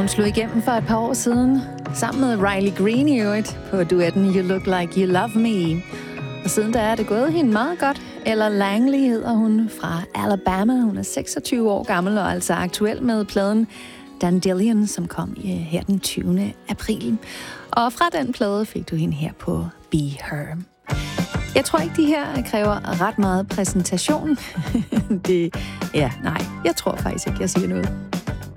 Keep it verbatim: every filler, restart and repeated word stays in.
Hun slog igennem for et par år siden, sammen med Riley Green i øvrigt, på duetten You Look Like You Love Me. Og siden da er det gået hende meget godt. Ella Langley hedder hun, fra Alabama. Hun er seksogtyve år gammel og altså aktuel med pladen Dandelion, som kom her den tyvende april. Og fra den plade fik du hende her på Be Her. Jeg tror ikke, de her kræver ret meget præsentation. det, ja, nej, jeg tror faktisk ikke, jeg siger noget.